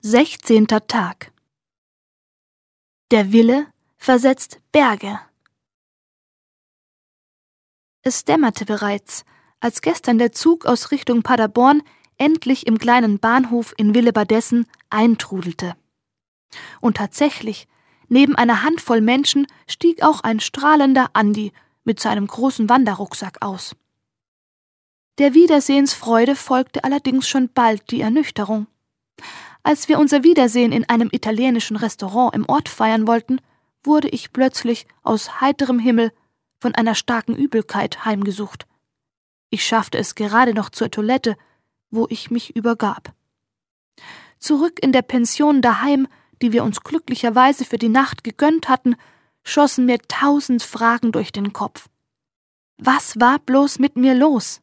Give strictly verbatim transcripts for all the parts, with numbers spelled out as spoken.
Sechzehnter Tag. Der Wille versetzt Berge. Es dämmerte bereits, als gestern der Zug aus Richtung Paderborn endlich im kleinen Bahnhof in Willebadessen eintrudelte. Und tatsächlich, neben einer Handvoll Menschen stieg auch ein strahlender Andi mit seinem großen Wanderrucksack aus. Der Wiedersehensfreude folgte allerdings schon bald die Ernüchterung. Als wir unser Wiedersehen in einem italienischen Restaurant im Ort feiern wollten, wurde ich plötzlich aus heiterem Himmel von einer starken Übelkeit heimgesucht. Ich schaffte es gerade noch zur Toilette, wo ich mich übergab. Zurück in der Pension daheim, die wir uns glücklicherweise für die Nacht gegönnt hatten, schossen mir tausend Fragen durch den Kopf. Was war bloß mit mir los?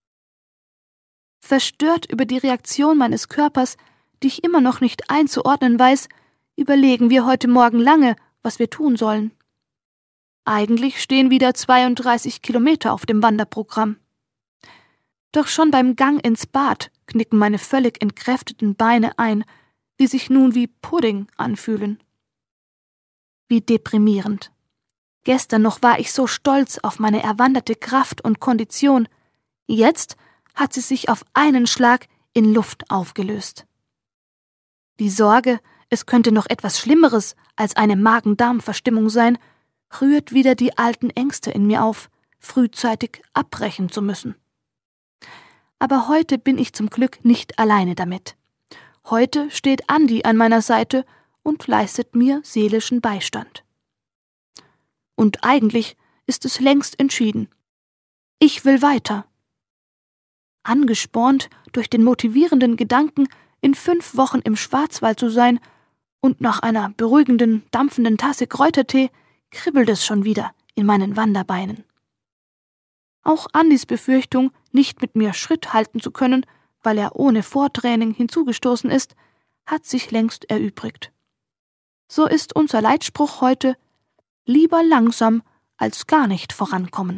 Verstört über die Reaktion meines Körpers, die ich immer noch nicht einzuordnen weiß, überlegen wir heute Morgen lange, was wir tun sollen. Eigentlich stehen wieder zweiunddreißig Kilometer auf dem Wanderprogramm. Doch schon beim Gang ins Bad knicken meine völlig entkräfteten Beine ein, die sich nun wie Pudding anfühlen. Wie deprimierend. Gestern noch war ich so stolz auf meine erwanderte Kraft und Kondition. Jetzt hat sie sich auf einen Schlag in Luft aufgelöst. Die Sorge, es könnte noch etwas Schlimmeres als eine Magen-Darm-Verstimmung sein, rührt wieder die alten Ängste in mir auf, frühzeitig abbrechen zu müssen. Aber heute bin ich zum Glück nicht alleine damit. Heute steht Andi an meiner Seite und leistet mir seelischen Beistand. Und eigentlich ist es längst entschieden. Ich will weiter. Angespornt durch den motivierenden Gedanken, in fünf Wochen im Schwarzwald zu sein und nach einer beruhigenden, dampfenden Tasse Kräutertee, kribbelt es schon wieder in meinen Wanderbeinen. Auch Andis Befürchtung, nicht mit mir Schritt halten zu können, weil er ohne Vortraining hinzugestoßen ist, hat sich längst erübrigt. So ist unser Leitspruch heute: lieber langsam als gar nicht vorankommen.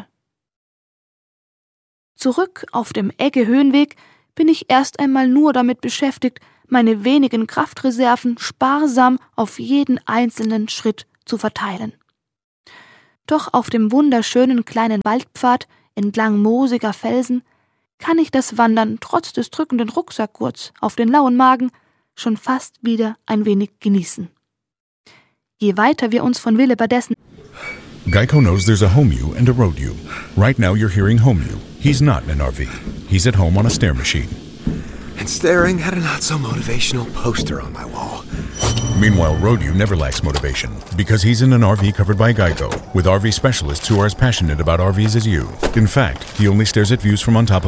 Zurück auf dem Egge-Höhenweg bin ich erst einmal nur damit beschäftigt, meine wenigen Kraftreserven sparsam auf jeden einzelnen Schritt zu verteilen. Doch auf dem wunderschönen kleinen Waldpfad entlang moosiger Felsen kann ich das Wandern trotz des drückenden Rucksackgurts auf den lauen Magen schon fast wieder ein wenig genießen. Je weiter wir uns von Willebadessen... Geico knows there's a home you and a road you. Right now you're hearing home you. He's not in an R V. He's at home on a stair machine. And staring at a not-so-motivational poster on my wall. Meanwhile, road you never lacks motivation because he's in an R V covered by Geico with R V specialists who are as passionate about R Vs as you. In fact, he only stares at views from on top of